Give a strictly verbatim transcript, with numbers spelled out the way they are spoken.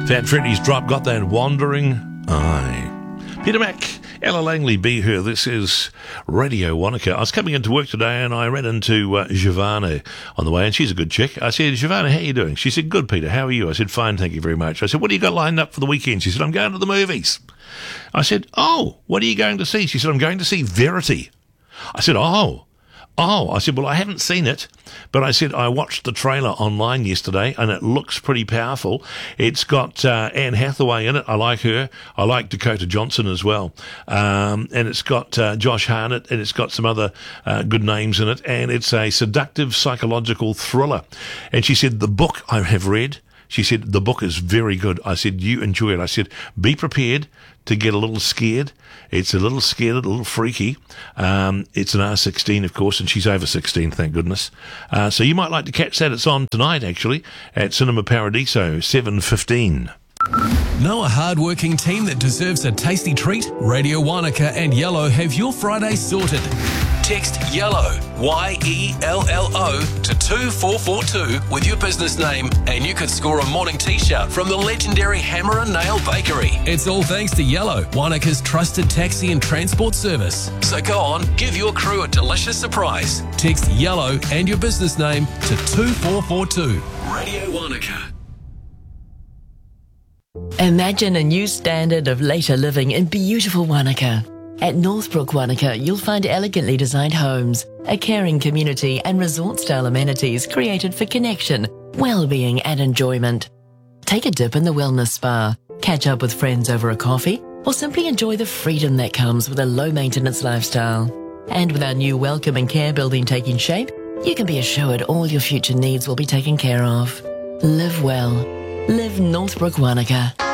Fat Freddy's Drop got that wandering eye. Peter Mac, Ella Langley, Be Her. This is Radio Wanaka. I was coming into work today and I ran into uh, Giovanna on the way, and she's a good chick. I said, Giovanna, how are you doing? She said, good, Peter. How are you? I said, fine, thank you very much. I said, what do you got lined up for the weekend? She said, I'm going to the movies. I said, oh, what are you going to see? She said, I'm going to see Verity. I said, oh. Oh, I said, well, I haven't seen it, but I said I watched the trailer online yesterday, and it looks pretty powerful. It's got uh, Anne Hathaway in it. I like her. I like Dakota Johnson as well. Um, and it's got uh, Josh Hartnett, and it's got some other uh, good names in it, and it's a seductive psychological thriller. And she said, the book I have read, she said, the book is very good. I said, you enjoy it. I said, be prepared to get a little scared. It's a little scared, a little freaky. Um, it's an R sixteen, of course, and she's over sixteen, thank goodness. Uh, so you might like to catch that. It's on tonight, actually, at Cinema Paradiso, seven fifteen. Know a hard-working team that deserves a tasty treat? Radio Wanaka and Yellow have your Friday sorted. Text YELLOW, Y E L L O, to two four four two with your business name, and you could score a morning t-shirt from the legendary Hammer and Nail Bakery. It's all thanks to Yellow, Wanaka's trusted taxi and transport service. So go on, give your crew a delicious surprise. Text YELLOW and your business name to two four four two. Radio Wanaka. Imagine a new standard of later living in beautiful Wanaka. At Northbrook Wanaka, you'll find elegantly designed homes, a caring community and resort-style amenities created for connection, well-being and enjoyment. Take a dip in the wellness spa, catch up with friends over a coffee, or simply enjoy the freedom that comes with a low-maintenance lifestyle. And with our new welcome and care building taking shape, you can be assured all your future needs will be taken care of. Live well. Live Northbrook Wanaka.